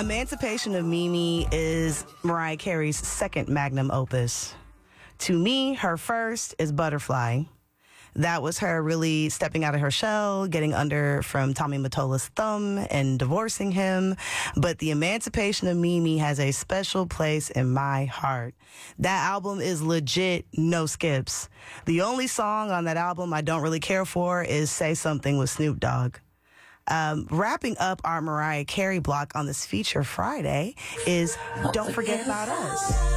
Emancipation of Mimi is Mariah Carey's second magnum opus. To me, her first is Butterfly. That was her really stepping out of her shell, getting under from Tommy Mottola's thumb and divorcing him. But the Emancipation of Mimi has a special place in my heart. That album is legit, no skips. The only song on that album I don't really care for is Say Something with Snoop Dogg. Wrapping up our Mariah Carey block on this Feature Friday is Don't Forget About Us.